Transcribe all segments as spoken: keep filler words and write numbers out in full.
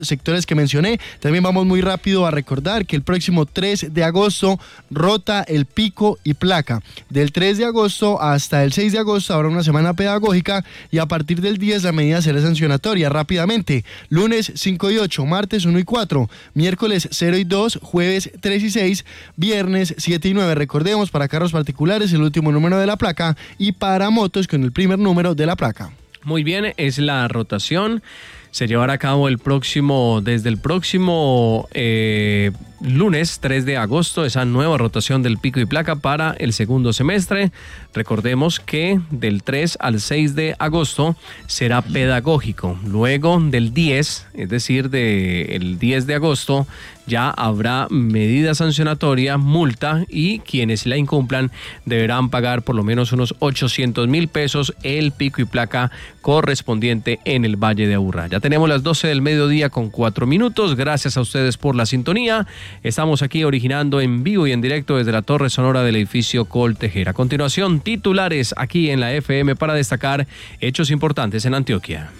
sectores que mencioné. También vamos muy rápido a recordar que el próximo tres de agosto rota el pico y placa. Del tres de agosto hasta el seis de agosto habrá una semana pedagógica y a partir del diez la medida será sancionatoria rápidamente. Lunes cinco y ocho, martes uno y cuatro, miércoles cero y dos, jueves tres y seis, viernes siete y nueve. Recordemos, para carros particulares el último número de la placa y para motos con el primer número de la placa. Muy bien, es la rotación. Se llevará a cabo el próximo, desde el próximo eh, lunes tres de agosto, esa nueva rotación del pico y placa para el segundo semestre. Recordemos que del tres al seis de agosto será pedagógico. Luego del diez, es decir, del diez de agosto, ya habrá medida sancionatoria, multa, y quienes la incumplan deberán pagar por lo menos unos ochocientos mil pesos el pico y placa correspondiente en el Valle de Aburrá. Ya tenemos las doce del mediodía con cuatro minutos. Gracias a ustedes por la sintonía. Estamos aquí originando en vivo y en directo desde la torre sonora del edificio Coltejera. A continuación, titulares aquí en la F M para destacar hechos importantes en Antioquia.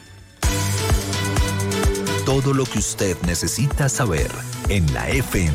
Todo lo que usted necesita saber en la F M.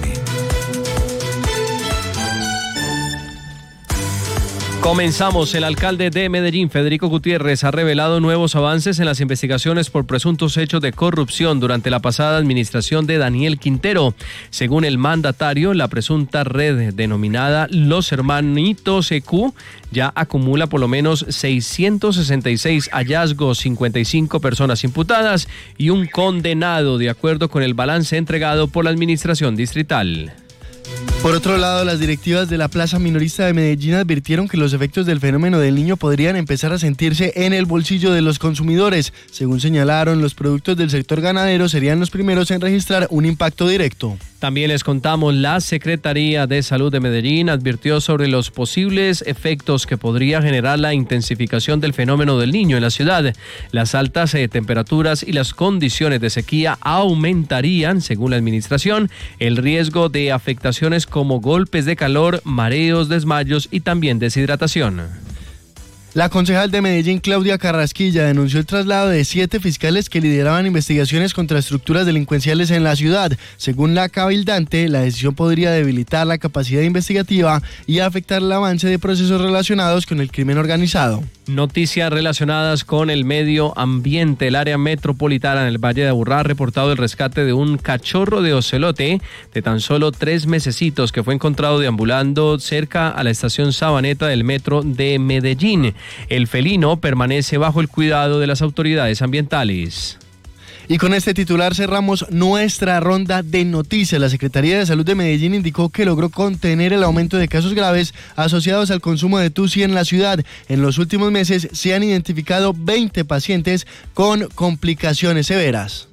Comenzamos. El alcalde de Medellín, Federico Gutiérrez, ha revelado nuevos avances en las investigaciones por presuntos hechos de corrupción durante la pasada administración de Daniel Quintero. Según el mandatario, la presunta red denominada Los Hermanitos E Q ya acumula por lo menos seiscientos sesenta y seis hallazgos, cincuenta y cinco personas imputadas y un condenado, de acuerdo con el balance entregado por la administración distrital. Por otro lado, las directivas de la Plaza Minorista de Medellín advirtieron que los efectos del fenómeno del Niño podrían empezar a sentirse en el bolsillo de los consumidores. Según señalaron, los productos del sector ganadero serían los primeros en registrar un impacto directo. También les contamos, la Secretaría de Salud de Medellín advirtió sobre los posibles efectos que podría generar la intensificación del fenómeno del Niño en la ciudad. Las altas eh, temperaturas y las condiciones de sequía aumentarían, según la administración, el riesgo de afectaciones como golpes de calor, mareos, desmayos y también deshidratación. La concejal de Medellín, Claudia Carrasquilla, denunció el traslado de siete fiscales que lideraban investigaciones contra estructuras delincuenciales en la ciudad. Según la cabildante, la decisión podría debilitar la capacidad investigativa y afectar el avance de procesos relacionados con el crimen organizado. Noticias relacionadas con el medio ambiente. El área metropolitana en el Valle de Aburrá ha reportado el rescate de un cachorro de ocelote de tan solo tres mesecitos que fue encontrado deambulando cerca a la estación Sabaneta del metro de Medellín. El felino permanece bajo el cuidado de las autoridades ambientales. Y con este titular cerramos nuestra ronda de noticias. La Secretaría de Salud de Medellín indicó que logró contener el aumento de casos graves asociados al consumo de tusi en la ciudad. En los últimos meses se han identificado veinte pacientes con complicaciones severas.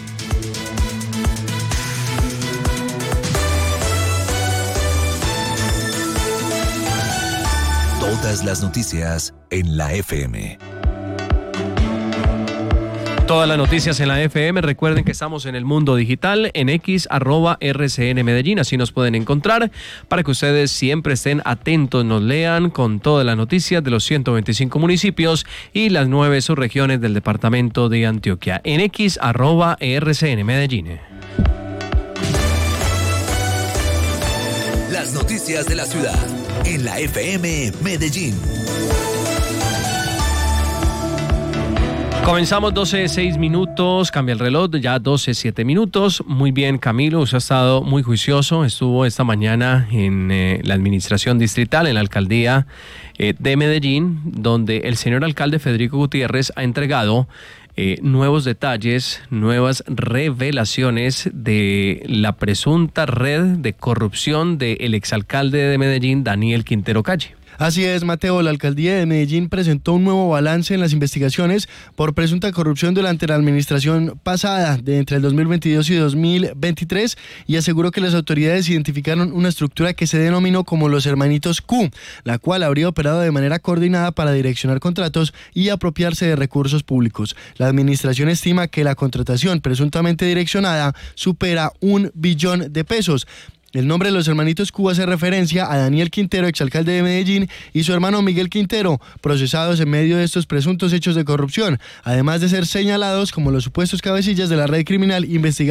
Todas las noticias en la F M. Todas las noticias en la F M. Recuerden que estamos en el mundo digital, en X, arroba R C N Medellín. Así nos pueden encontrar para que ustedes siempre estén atentos, nos lean con todas las noticias de los ciento veinticinco municipios y las nueve subregiones del departamento de Antioquia. En X, arroba R C N Medellín. Las noticias de la ciudad en la F M Medellín. Comenzamos doce, seis minutos, cambia el reloj, ya doce, siete minutos. Muy bien, Camilo, usted ha estado muy juicioso, estuvo esta mañana en eh, la administración distrital, en la alcaldía eh, de Medellín, donde el señor alcalde Federico Gutiérrez ha entregado eh, nuevos detalles, nuevas revelaciones de la presunta red de corrupción del exalcalde de Medellín, Daniel Quintero Calle. Así es, Mateo. La alcaldía de Medellín presentó un nuevo balance en las investigaciones por presunta corrupción durante la administración pasada, de entre el dos mil veintidós y dos mil veintitrés, y aseguró que las autoridades identificaron una estructura que se denominó como los Hermanitos Q, la cual habría operado de manera coordinada para direccionar contratos y apropiarse de recursos públicos. La administración estima que la contratación presuntamente direccionada supera un billón de pesos. El nombre de los hermanitos Cuba hace referencia a Daniel Quintero, exalcalde de Medellín, y su hermano Miguel Quintero, procesados en medio de estos presuntos hechos de corrupción, además de ser señalados como los supuestos cabecillas de la red criminal investigada